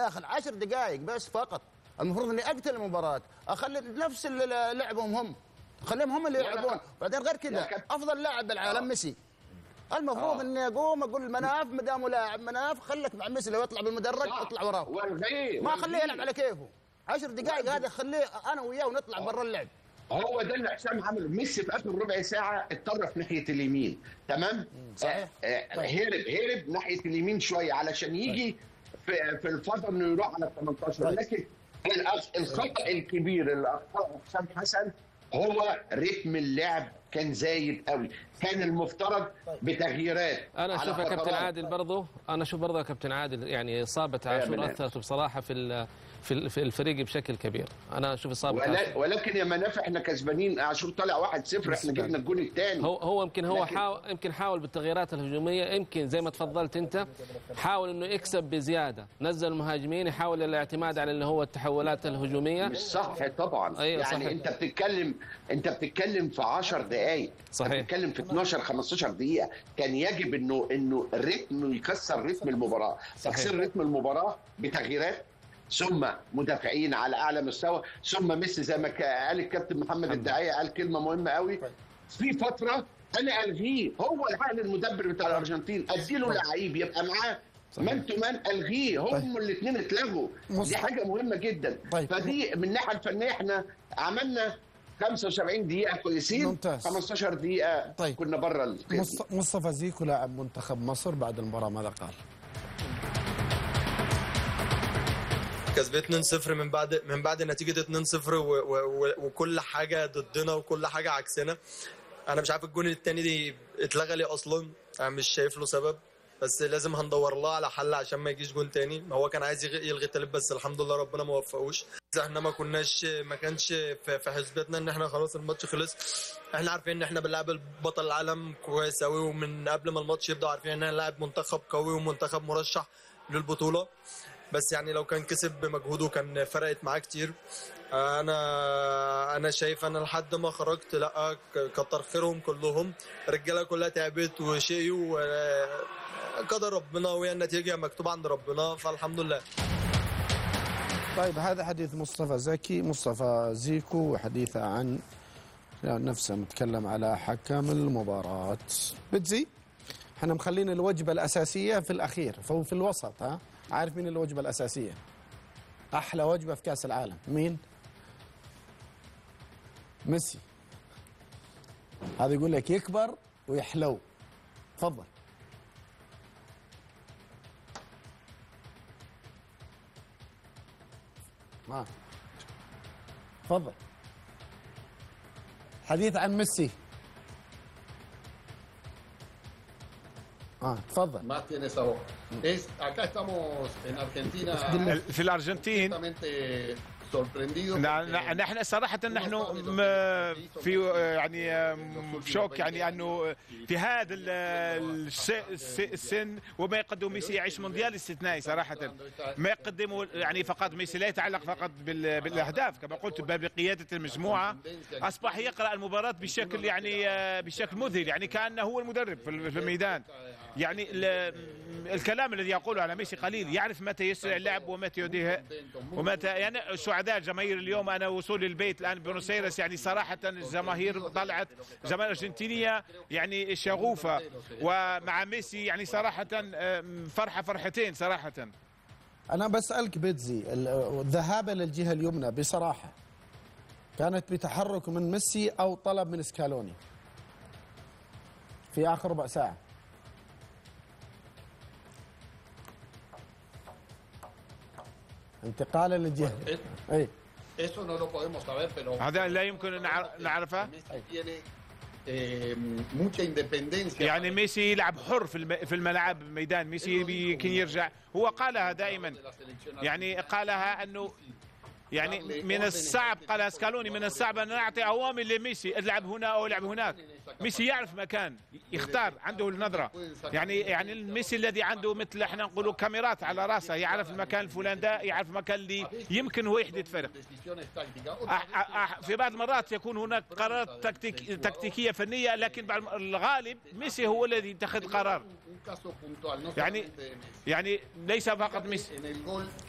داخل 10 دقائق بس فقط، المفروض اني اقتل المباراه، اخلي نفس لعبهم هم، خليهم هم اللي يلعبون. بعدين غير كذا افضل لاعب بالعالم ميسي، المفروض اني اقوم اقول مناف ما دامه لاعب مناف خليك مع ميسي، لو يطلع بالمدرج اطلع وراه، ما اخليه يلعب على كيفه 10 دقائق. هذا خليه انا وياه ونطلع برا اللعب. هو ده اللي حسام عمله. ميسي في اخر ربع ساعه اتطرف ناحيه اليمين، تمام؟ صحيح. هرب ناحيه اليمين شويه علشان يجي في الفتره انه يروح على 18. لكن الخطا الكبير اللي اخطاه حسام حسن هو رتم اللعب كان زايد قوي، كان المفترض بتغييرات. انا اشوف يا كابتن عادل برضه، يا كابتن عادل يعني اصابه عاشور اثرت بصراحه في الفريق بشكل كبير. انا اشوف اصابه ولكن يا منافع احنا كسبانين، عاشور طالع 1-0، احنا جبنا الجون الثاني. هو يمكن حاول بالتغييرات الهجوميه، يمكن زي ما تفضلت انت، حاول انه يكسب بزياده، نزل المهاجمين، يحاول الاعتماد على اللي هو التحولات الهجوميه. مش صح طبعا. أيوة يعني صحيح. انت بتتكلم في 10 دقائق، صحيح، بتتكلم في 12 15 دقيقه. كان يجب انه الريتم يكسر رتم المباراه. تكسير رتم المباراه بتغييرات، ثم مدافعين على اعلى مستوى، ثم ميسي زي ما قال الكابتن محمد الداعيه، قال كلمه مهمه قوي في فتره انا الغيه. هو العقل المدبر بتاع الارجنتين، اديله لعيب يبقى معاه مان تو مان، الغيه. هم الاثنين اتلغوا، دي حاجه مهمه جدا. فدي من الناحيه الفنيه احنا عملنا 75 دقيقة كويسين، ممتاز. 15 دقيقة كنا بره. مصطفى زيكو لاعب منتخب مصر بعد المباراة ماذا قال؟ كسبت 2-0 من بعد نتيجة 2-0 وكل حاجة ضدنا وكل حاجة عكسنا. أنا مش عارف الجون التاني دي اتلغى ليه أصلا، أنا مش شايف له سبب، بس لازم هندور لها على حل عشان ما يجيش جون تاني. هو كان عايز يلغي التالت بس الحمد لله ربنا ما وفقوش. احنا ما كانش في حسبتنا ان احنا خلاص الماتش خلص. احنا عارفين ان احنا بنلعب بطل العالم كويس قوي، ومن قبل ما الماتش يبدا عارفين ان احنا لاعب منتخب قوي ومنتخب مرشح للبطولة. بس يعني لو كان كسب بمجهوده كان فرقت معاه كتير. انا شايف انا لحد ما خرجت لا كتر خيرهم كلهم، الرجاله كلها تعبت وشقيوا، قدر ربنا وهي النتيجه مكتوبه عند ربنا، فالحمد لله. طيب هذا حديث مصطفى زيكو، وحديثه عن نفسه متكلم على حكم المباراة. بتزي احنا مخلين الوجبة الأساسية في الأخير، فهو في الوسط. ها، عارف مين الوجبة الأساسية؟ أحلى وجبة في كأس العالم مين؟ ميسي. هذا يقول لك يكبر ويحلو. تفضل. تفضل. حديث عن ميسي. تفضل. Más tiene sabor. Acá estamos en Argentina. في الأرجنتين نحن صراحة نحن في يعني شوك، يعني أنه في هذا السن وما يقدم ميسي يعيش مونديال استثنائي صراحة. ما يقدمه يعني فقط ميسي لا يتعلق فقط بالأهداف، كما قلت بقيادة المجموعة. أصبح يقرأ المباراة بشكل يعني بشكل مذهل، يعني كأنه هو المدرب في الميدان. يعني الكلام الذي يقوله على ميسي قليل، يعرف متى يسرع اللعب ومتى يديه ومتى. يعني سعداء الجماهير اليوم، انا وصولي البيت الان بونوس ايرس، يعني صراحه الجماهير طلعت جماهير ارجنتينيه يعني شغوفه، ومع ميسي يعني صراحه فرحتين صراحه. انا بسالك بيتزي، الذهاب للجهه اليمنى بصراحه كانت بتحرك من ميسي او طلب من سكالوني في اخر ربع ساعه؟ انتقالا للجهه. اي هذا لا يمكن ان نعرفه. يعني ميسي يلعب حر في الملعب ميدان. ميسي يمكن يرجع، هو قالها دائما، يعني قالها انه يعني من الصعب، قال سكالوني من الصعب ان نعطي اوامر لميسي العب هنا او العب هناك. ميسي يعرف مكان يختار، عنده النظره. يعني ميسي الذي عنده مثل احنا نقولوا كاميرات على راسه، يعرف المكان الفلان ده، يعرف المكان اللي يمكن هو يحدث فرق. في بعض المرات يكون هناك قرارات تكتيكيه فنيه، لكن الغالب ميسي هو الذي يتخذ قرار. يعني ليس فقط ميسي.